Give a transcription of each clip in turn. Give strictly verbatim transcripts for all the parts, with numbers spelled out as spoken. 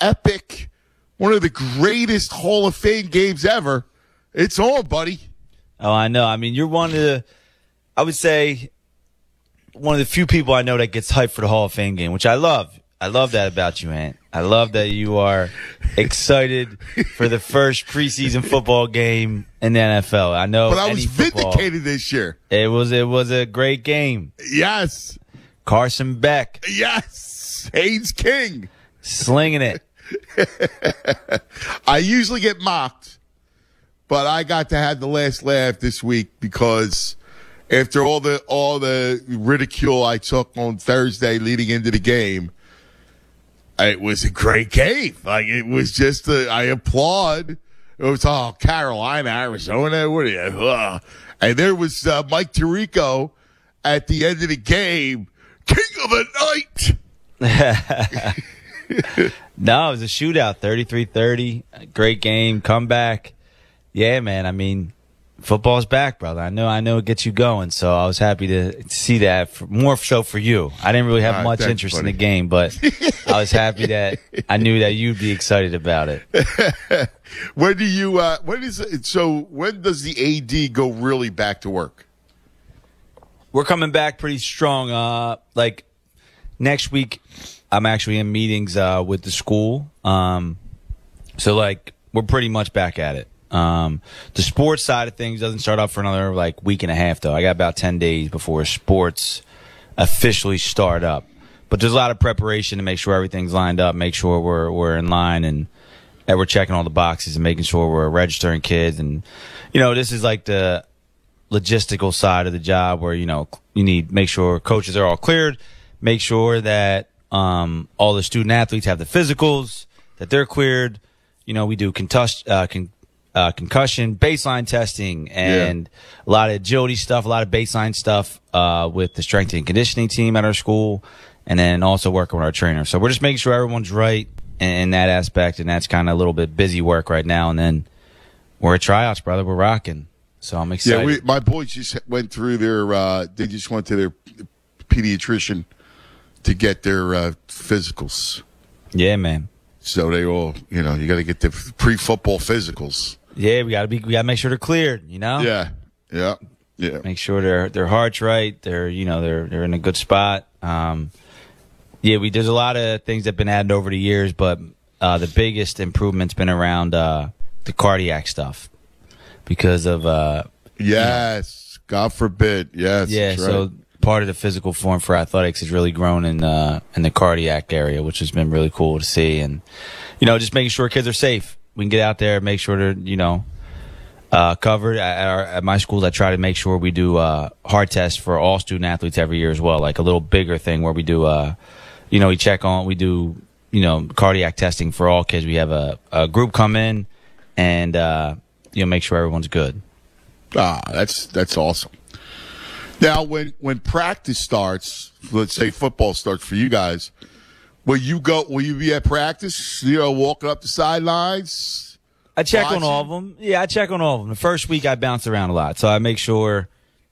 epic, one of the greatest Hall of Fame games ever. It's on, buddy. Oh, I know. I mean, you're one of the, I would say, one of the few people I know that gets hyped for the Hall of Fame game, which I love. I love that about you, Ant. I love that you are excited for the first preseason football game in the N F L. I know, but I was football, vindicated this year. It was it was a great game. Yes, Carson Beck. Yes, Haynes King slinging it. I usually get mocked, but I got to have the last laugh this week because after all the all the ridicule I took on Thursday leading into the game, it was a great game. Like, it was just, a, I applaud. It was, oh, Carolina, Arizona, what are you? Ugh. And there was uh, Mike Tirico at the end of the game, king of the night. No, it was a shootout, thirty-three thirty. Great game, comeback. Yeah, man, I mean, football's back, brother. I know I know it gets you going, so I was happy to see that, for, more so for you. I didn't really have uh, much thanks, interest buddy. in the game, but I was happy that I knew that you'd be excited about it. When do you, uh, when is it, so when does the A D go really back to work? We're coming back pretty strong. Uh, like, next week, I'm actually in meetings uh, with the school. Um, so, like, we're pretty much back at it. Um, the sports side of things doesn't start up for another like week and a half though. I got about ten days before sports officially start up, but there's a lot of preparation to make sure everything's lined up, make sure we're, we're in line and that we're checking all the boxes and making sure we're registering kids. And, you know, this is like the logistical side of the job where, you know, you need make sure coaches are all cleared, make sure that, um, all the student athletes have the physicals, that they're cleared. You know, we do contus- uh, con- Uh, concussion, baseline testing, and yeah. a lot of agility stuff, a lot of baseline stuff uh, with the strength and conditioning team at our school, and then also working with our trainer. So we're just making sure everyone's right in, in that aspect, and that's kind of a little bit busy work right now. And then we're at tryouts, brother. We're rocking. So I'm excited. Yeah, we, my boys just went through their uh, – they just went to their pediatrician to get their uh, physicals. Yeah, man. So they all – you know, you got to get the pre-football physicals. Yeah, we gotta be. We gotta make sure they're cleared. You know. Yeah, yeah, yeah. Make sure their their heart's right. They're you know they're they're in a good spot. Um, yeah, we there's a lot of things that've been added over the years, but uh, the biggest improvement's been around uh, the cardiac stuff because of uh, yes, you know, God forbid, yes. Yeah, that's so right. Part of the physical form for athletics has really grown in uh, in the cardiac area, which has been really cool to see, and you know just making sure kids are safe. We can get out there and make sure they're, you know, uh, covered. At, our, at my schools, I try to make sure we do uh, hard tests for all student athletes every year as well, like a little bigger thing where we do, uh, you know, we check on, we do, you know, cardiac testing for all kids. We have a, a group come in and, uh, you know, make sure everyone's good. Ah, that's that's awesome. Now, when, when practice starts, let's say football starts for you guys, Will you go? Will you be at practice? You know, walking up the sidelines. I check watching? on all of them. Yeah, I check on all of them. The first week I bounce around a lot, so I make sure.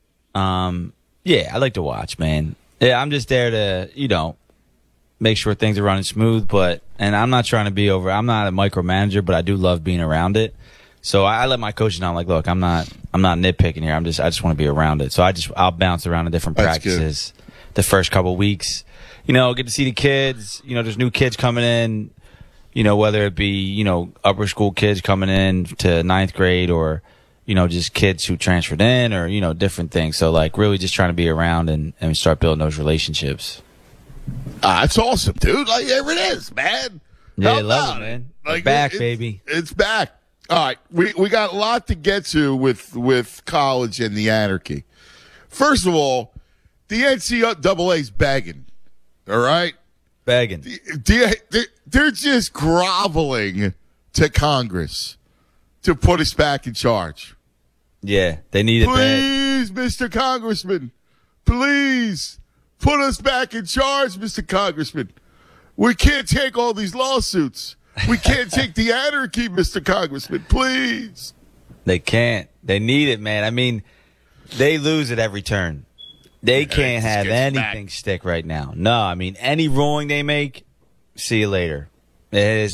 Um, yeah, I like to watch, man. Yeah, I'm just there to, you know, make sure things are running smooth. But and I'm not trying to be over. I'm not a micromanager, but I do love being around it. So I, I let my coaches know, I'm like, look, I'm not, I'm not nitpicking here. I'm just, I just want to be around it. So I just, I'll bounce around to different That's practices good. The first couple of weeks. You know, get to see the kids. You know, there's new kids coming in, you know, whether it be, you know, upper school kids coming in to ninth grade or, you know, just kids who transferred in or, you know, different things. So, like, really just trying to be around and, and start building those relationships. Ah, that's awesome, dude. Like, there it is, man. Yeah, How love about it, man. Like, We're back, it, baby. It's back. All right. We, we got a lot to get to with, with college and the anarchy. First of all, the N C double A's begging. All right? Begging. They're just groveling to Congress to put us back in charge. Yeah, they need it bad. Please, Mister Congressman, please put us back in charge, Mister Congressman. We can't take all these lawsuits. We can't take the anarchy, Mister Congressman. Please. They can't. They need it, man. I mean, they lose at every turn. They can't have anything stick right now. No, I mean, any ruling they make, see you later. It is